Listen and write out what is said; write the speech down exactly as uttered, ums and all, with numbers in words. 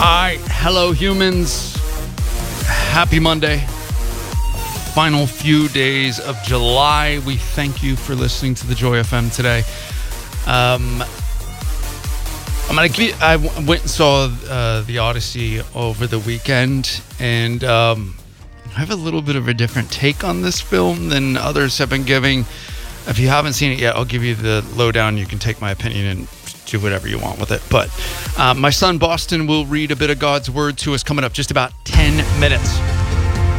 right, hello humans. Happy Monday. Final few days of July. We thank you for listening to the Joy F M today. Um, I'm gonna give you, I w- went and saw uh, the Odyssey over the weekend, and um, I have a little bit of a different take on this film than others have been giving. If you haven't seen it yet, I'll give you the lowdown. You can take my opinion and do whatever you want with it. But uh, my son Boston will read a bit of God's word to us coming up just about ten minutes.